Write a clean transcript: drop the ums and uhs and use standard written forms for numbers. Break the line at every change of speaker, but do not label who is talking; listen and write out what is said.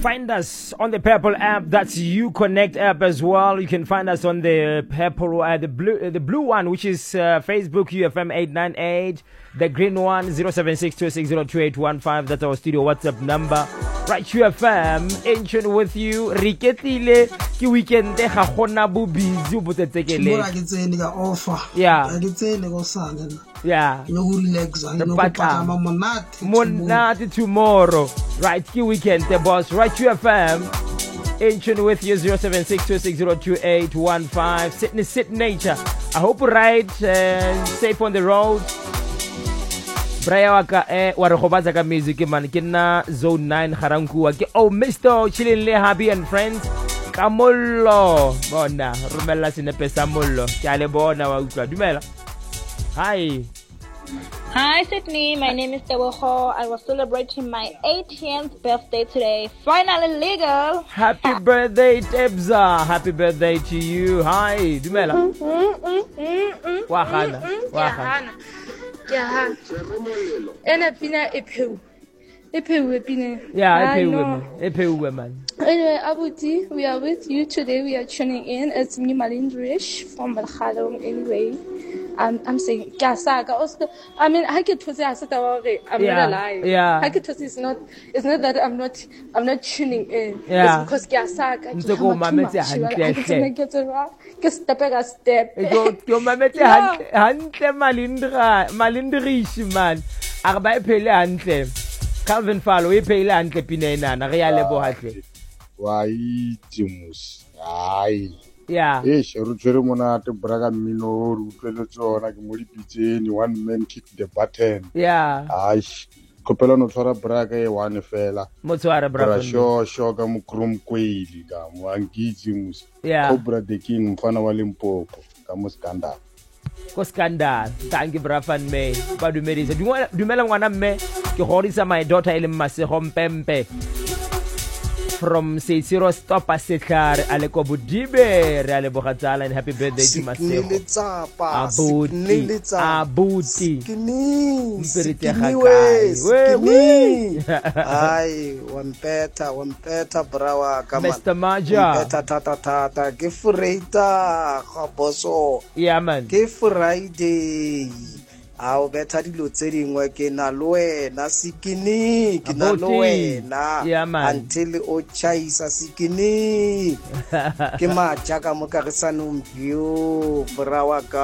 Find us on the Purple app. That's Uconnect app as well. You can find us on the Purple, the blue one, which is Facebook UFM 898. The green one 0762602815. That's our studio WhatsApp number. Right, UFM in tune with you. Riketile ki weekend de ga gona bo busy bo tsetsekele. Yeah. Yeah. Monate tomorrow. Right, ki weekend the boss. Right, UFM in tune with you 0762602815. Sit nature. I hope you ride safe on the road. Braya waka wa re gobatsa ka music man ke nna zone 9 Garankuwa ke Mr. Chilling le Happy and Friends ka mollo bona romella senepe sa mollo ke a le bona wa utlwa dumela.
Hi Sydney, my name is Teboho. I was celebrating my 18th birthday today. Finally legal.
Happy birthday Tebza. Happy birthday to you. Hi dumela. Wahana.
Yeah. Ena pina epeu pina.
Yeah, epeu women.
Anyway, Abuti, we are with you today. We are tuning in. It's me, Malindrish from Malkhadong. Anyway, I'm saying Kasaga. Also, I mean, I get to say I'm not alive.
Yeah.
I get to say it's not that I'm not tuning in.
Yeah.
It's because Kasaga. Step.
Yo mamete hantle malindrish man. Arba pele hantle. Calvin Fallo e pele hantle pinena na re ya lebohatle.
Wa itimus. Ai.
Yeah.
Rutshwere monate braga mmino o utlwele tsona ke mo dipitseng one man kick the button.
Yeah.
Ai. Kopela no tshwara braga e one fela.
Mo tshwara braga.
Sho ka mo krum kweli ka mo angitsi mus.
Yeah.
Cobra the King mfana wa Limpopo ka mo scandal.
Ko scandal. Thank you Brafan me. Ba dumedisa. Dumela ngwana mme ke godisa my daughter ile Masego Mpempe. From Seitsiro Stop Asetlare Aleko Budibe re ale bogatsala and happy birthday to Masego. Abuti.
Ai, wampeta brawa kama.
Mr. Maja.
Wampeta tata ke Friday khaboso.
Yeah man.
Ke Friday. Ao beta dilo tse dingwe ke na loena sikini ke na loena until o chaisa sikini ke maja ka mo kagisanong bio brawa ka